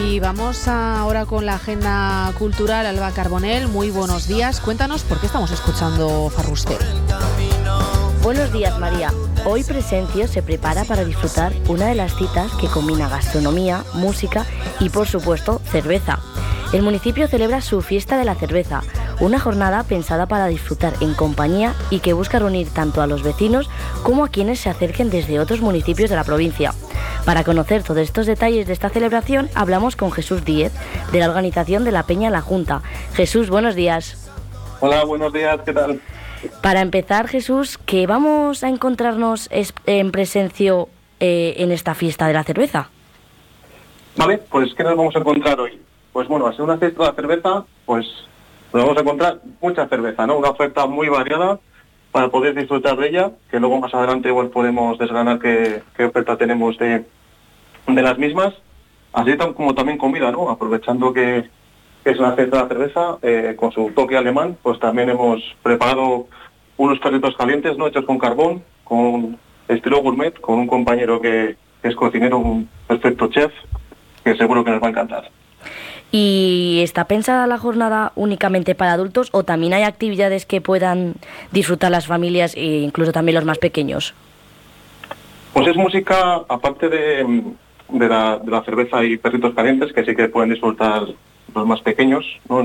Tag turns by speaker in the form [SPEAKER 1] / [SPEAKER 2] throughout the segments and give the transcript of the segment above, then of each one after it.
[SPEAKER 1] Y vamos ahora con la agenda cultural. Alba Carbonell, muy buenos días. Cuéntanos por qué estamos escuchando Farruste.
[SPEAKER 2] Buenos días, María. Hoy Presencio se prepara para disfrutar una de las citas que combina gastronomía, música y, por supuesto, cerveza. El municipio celebra su Fiesta de la Cerveza, una jornada pensada para disfrutar en compañía y que busca reunir tanto a los vecinos como a quienes se acerquen desde otros municipios de la provincia. Para conocer todos estos detalles de esta celebración, hablamos con Jesús Díez, de la organización de la Peña La Junta. Jesús, buenos días.
[SPEAKER 3] Hola, buenos días, ¿qué tal?
[SPEAKER 2] Para empezar, Jesús, ¿qué vamos a encontrarnos en Presencio en esta Fiesta de la Cerveza?
[SPEAKER 3] Vale, pues ¿qué nos vamos a encontrar hoy? Pues bueno, al ser una fiesta de la cerveza, pues nos vamos a encontrar mucha cerveza, ¿no? Una oferta muy variada para poder disfrutar de ella, que luego más adelante igual podemos desgranar qué oferta tenemos de las mismas, así como también comida, ¿no? Aprovechando que es una fiesta de la cerveza, con su toque alemán, pues también hemos preparado unos perritos calientes, ¿no? Hechos con carbón, con estilo gourmet, con un compañero que es cocinero, un perfecto chef, que seguro que nos va a encantar.
[SPEAKER 2] ¿Y está pensada la jornada únicamente para adultos o también hay actividades que puedan disfrutar las familias e incluso también los más pequeños?
[SPEAKER 3] Pues es música, aparte de la cerveza y perritos calientes, que sí que pueden disfrutar los más pequeños, ¿no?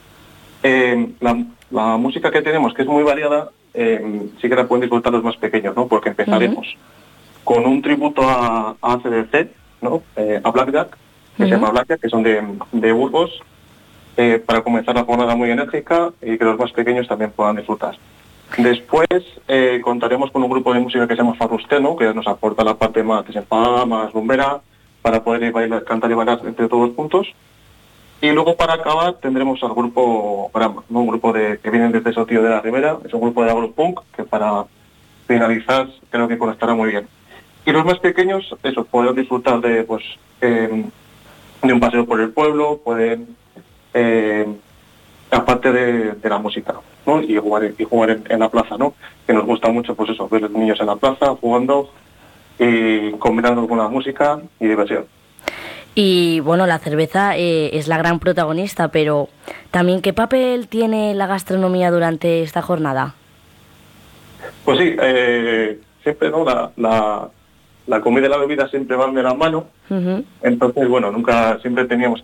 [SPEAKER 3] La música que tenemos, que es muy variada, sí que la pueden disfrutar los más pequeños, ¿no? Porque empezaremos con un tributo a AC/DC, ¿no? A Blackjack, que se llama Blackjack, que son de Burgos, para comenzar la jornada muy enérgica y que los más pequeños también puedan disfrutar. Después contaremos con un grupo de música que se llama Farruste, ¿no? Que nos aporta la parte más desenfadada, más rumbera, para poder bailar, cantar y bailar entre todos juntos. Y luego para acabar tendremos al grupo Brahma, ¿no? Un grupo que vienen desde Sotillo de la Ribera, es un grupo de agropunk que para finalizar creo que conectará muy bien. Y los más pequeños, eso, podrán disfrutar de un paseo por el pueblo, pueden, aparte de la música, ¿no? Y jugar en la plaza, ¿no? Que nos gusta mucho, pues eso, ver los niños en la plaza jugando y combinando con la música y diversión.
[SPEAKER 2] Y bueno, la cerveza es la gran protagonista, pero también ¿qué papel tiene la gastronomía durante esta jornada?
[SPEAKER 3] Pues sí, siempre, ¿no? La comida y la bebida siempre van de la mano. Entonces, bueno, siempre teníamos...